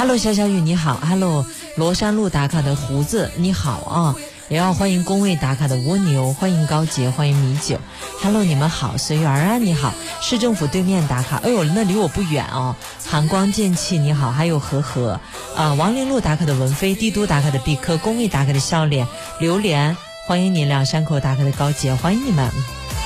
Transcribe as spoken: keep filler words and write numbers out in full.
Hello 小小雨你好 ，Hello 罗山路打卡的胡子你好啊，也要欢迎工位打卡的蜗牛，欢迎高杰，欢迎米酒 ，Hello 你们好，随缘啊你好，市政府对面打卡，哎呦那离我不远哦，寒光剑气你好，还有和和，啊王陵路打卡的文飞，帝都打卡的毕科，工位打卡的笑脸，榴莲，欢迎你两山口打卡的高杰，欢迎你们。